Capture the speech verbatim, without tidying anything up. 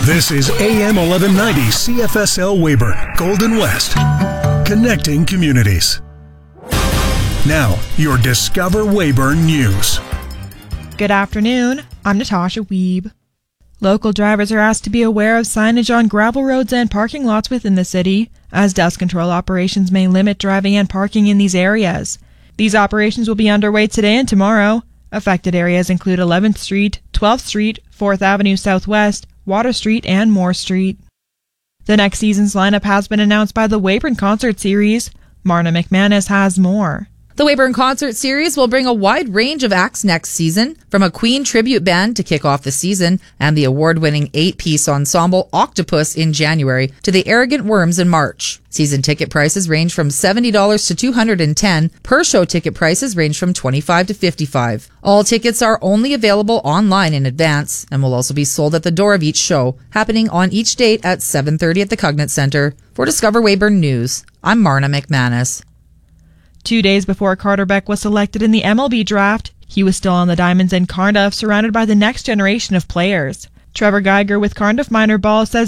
This is A M eleven ninety C F S L Weyburn, Golden West, connecting communities. Now, your Discover Weyburn News. Good afternoon. I'm Natasha Wiebe. Local drivers are asked to be aware of signage on gravel roads and parking lots within the city, as dust control operations may limit driving and parking in these areas. These operations will be underway today and tomorrow. Affected areas include eleventh Street, twelfth Street, fourth Avenue Southwest, Water Street, and Moore Street. The next season's lineup has been announced by the Weyburn Concert Series. Marna McManus has more. The Weyburn Concert Series will bring a wide range of acts next season, from a Queen tribute band to kick off the season and the award-winning eight-piece ensemble Octopus in January to the Arrogant Worms in March. Season ticket prices range from seventy dollars to two hundred ten dollars. Per-show ticket prices range from twenty-five dollars to fifty-five dollars. All tickets are only available online in advance and will also be sold at the door of each show, happening on each date at seven thirty at the Cognate Centre. For Discover Weyburn News, I'm Marna McManus. Two days before Carter Beck was selected in the M L B draft, he was still on the diamonds in Cardiff, surrounded by the next generation of players. Trevor Geiger with Cardiff Minor Ball says